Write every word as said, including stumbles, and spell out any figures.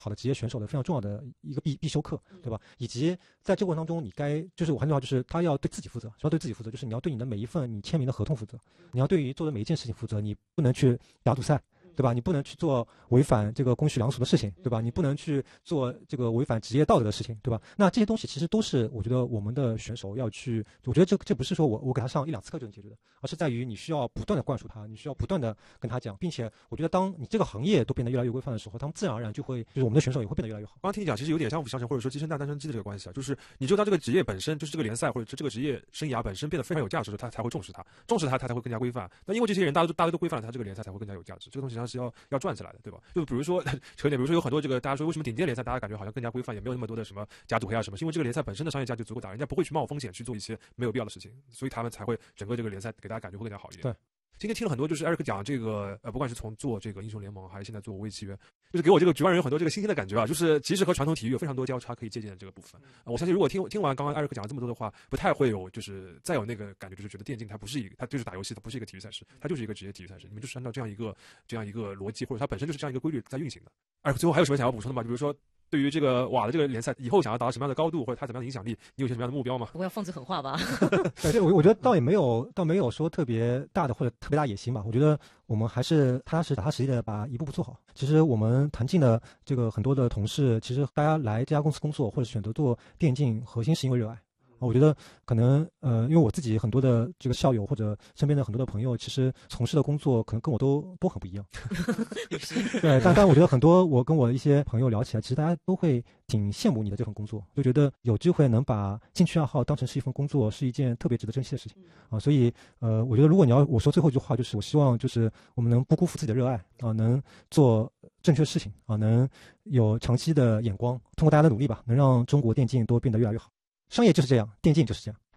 好的职业选手的非常重要的一个必必修课，对吧？以及在这个过程当中，你该就是我很重要，就是他要对自己负责，什么对自己负责？就是你要对你的每一份你签名的合同负责，你要对于做的每一件事情负责，你不能去打赌赛。对吧？你不能去做违反这个公序良俗的事情，对吧？你不能去做这个违反职业道德的事情，对吧？那这些东西其实都是我觉得我们的选手要去，我觉得这这不是说我我给他上一两次课就能解决的，而是在于你需要不断的灌输他，你需要不断的跟他讲，并且我觉得当你这个行业都变得越来越规范的时候，他们自然而然就会，就是我们的选手也会变得越来越好。 刚刚听你讲，其实有点相辅相成，或者说鸡生蛋，蛋生鸡的这个关系啊，就是你就当这个职业本身，就是这个联赛或者是这个职业生涯本身变得非常有价值的时候，他才会重视它，重视它，他才会更加规范。那因为这些人大家都大家都规范了，他这个联赛才会更加有价值。这个东西上是要要赚起来的，对吧？就比如说扯点，比如说有很多这个大家说为什么顶尖联赛大家感觉好像更加规范，也没有那么多的什么假赌黑啊什么，是因为这个联赛本身的商业价值足够大，人家不会去冒风险去做一些没有必要的事情，所以他们才会整个这个联赛给大家感觉会更加好一点。 对。 今天听了很多，就是 Eric 讲这个，呃，不管是从做这个英雄联盟，还是现在做无畏契约，就是给我这个局外人有很多这个新鲜的感觉啊。就是其实和传统体育有非常多交叉可以借鉴的这个部分。呃、我相信如果听听完刚刚 Eric 讲了这么多的话，不太会有就是再有那个感觉，就是觉得电竞它不是一个，它就是打游戏，它不是一个体育赛事，它就是一个职业体育赛事。你们就是按照这样一个这样一个逻辑，或者它本身就是这样一个规律在运行的。Eric 最后还有什么想要补充的吗？比如说。对于这个瓦的这个联赛以后想要达到什么样的高度，或者它怎么样的影响力，你有些什么样的目标吗？ 不要放着狠话吧。 对，我我觉得倒也没有，倒没有说特别大的或者特别大野心吧。我觉得我们还是踏踏实踏踏实实的把一步步做好。其实我们谈竞的这个很多的同事，其实大家来这家公司工作或者选择做电竞，核心是因为热爱。我觉得可能呃，因为我自己很多的这个校友或者身边的很多的朋友，其实从事的工作可能跟我都都很不一样。对，但但我觉得很多我跟我一些朋友聊起来，其实大家都会挺羡慕你的这份工作，就觉得有机会能把兴趣爱好当成是一份工作，是一件特别值得珍惜的事情啊。所以呃，我觉得如果你要我说最后一句话，就是我希望就是我们能不辜负自己的热爱啊，能做正确的事情啊，能有长期的眼光，通过大家的努力吧，能让中国电竞都变得越来越好。商业就是这样，电竞就是这样。